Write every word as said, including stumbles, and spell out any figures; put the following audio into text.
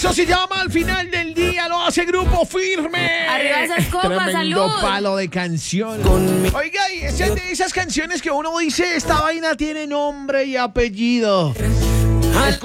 Eso se llama Al Final del Día, lo hace Grupo Firme. Arriba esas copas, Tremendo salud. palo de canción. Oiga, y esas, de esas canciones que uno dice, esta vaina tiene nombre y apellido.